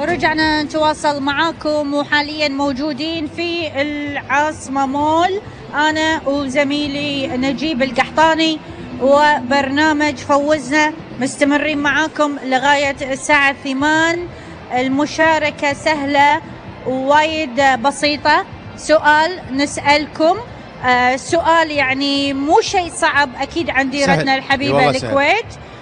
ورجعنا نتواصل معاكم، وحاليا موجودين في العاصمة مول أنا وزميلي نجيب القحطاني، وبرنامج فوزنا مستمرين معاكم لغاية الساعة 8. المشاركة سهلة ووايد بسيطة. سؤال نسألكم، سؤال يعني مو شيء صعب أكيد عن ديرتنا الحبيبة الكويت،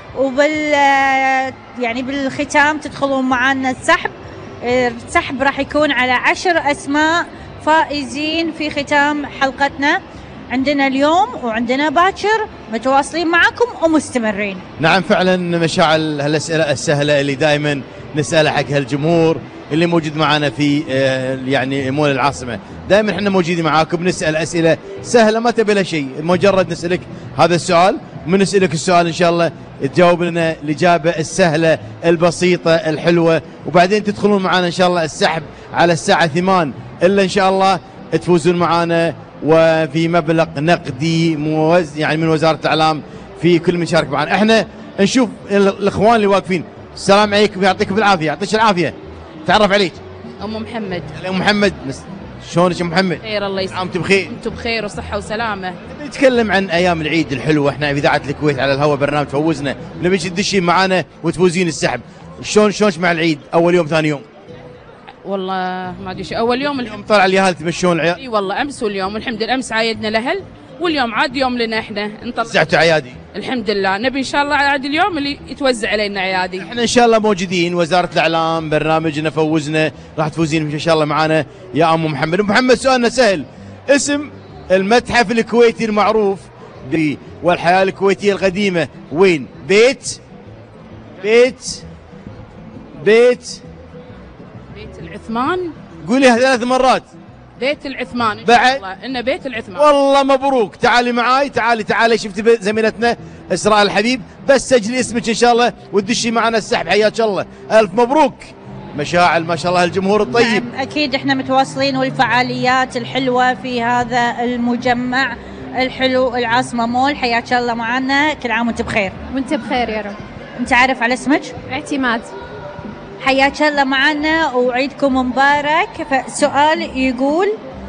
يعني بالختام تدخلون معنا السحب راح يكون على 10 أسماء فائزين في ختام حلقتنا عندنا اليوم وعندنا باكر، متواصلين معكم ومستمرين. نعم فعلا مشاعل هالأسئلة السهلة اللي دائما نسألها حق هالجمهور اللي موجود معنا في يعني مول العاصمة. دائما احنا موجودين معاكم نسأل أسئلة سهلة ما تبي لها شيء، مجرد نسألك هذا السؤال من نسألك السؤال إن شاء الله تجاوب لنا الإجابة السهلة البسيطة الحلوة، وبعدين تدخلون معنا إن شاء الله السحب على الساعة 8 إلا إن شاء الله تفوزون معنا وفي مبلغ نقدي يعني من وزارة الإعلام في كل من شارك معنا. احنا نشوف الإخوان اللي واقفين. السلام عليكم، يعطيكم العافية. يعطيك العافية. تعرف عليك. أم محمد. أم محمد، شلونك يا محمد؟ خير الله يسلمك. عامك بخير؟ انتم بخير وصحة وسلامة. نتكلم عن أيام العيد الحلوة، احنا في إذاعة الكويت على الهواء برنامج فوزنا، نبي تدشين معانا وتفوزين السحب. شلونك مع العيد؟ أول يوم ثاني يوم؟ والله ما ادري شو، أول يوم طلع اليهال تمشون العيال؟ اي والله أمس واليوم الحمد لله. أمس عايدنا الأهل واليوم عاد يوم لنا احنا وزعتوا عيادي؟ الحمد لله. نبي إن شاء الله عاد اليوم اللي يتوزع علينا عيادي. احنا إن شاء الله موجودين، وزارة الإعلام برنامجنا فوزنا راح تفوزين إن شاء الله معانا يا أم محمد. أم محمد سؤالنا سهل، اسم المتحف الكويتي المعروف والحياة الكويتية القديمة وين؟ بيت العثمان. قوليها 3 مرات. بيت العثمان. بعد والله إنه بيت العثمان. والله مبروك. تعالي معاي، تعالي شفت زميلتنا إسراء الحبيب، بس سجلي اسمك إن شاء الله وتدشي معنا السحب. حياك الله، ألف مبروك. مشاعل ما شاء الله الجمهور الطيب. نعم أكيد احنا متواصلين، والفعاليات الحلوة في هذا المجمع الحلو العاصمة مول. حياك الله معنا، كل عام وانت بخير. وانت بخير يا رب. انت عارف على اسمك؟ اعتماد. حياك الله معنا وعيدكم مبارك. فسؤال يقول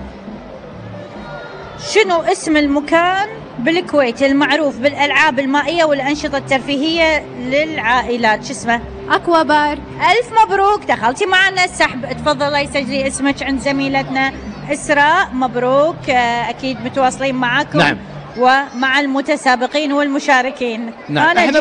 شنو اسم المكان بالكويت المعروف بالألعاب المائية والأنشطة الترفيهية للعائلات؟ شو اسمه؟ أكوا بار. ألف مبروك، دخلتي معنا السحب. تفضلي يسجلي اسمك عند زميلتنا إسراء. مبروك. أكيد متواصلين معاكم. نعم. ومع المتسابقين والمشاركين. نعم.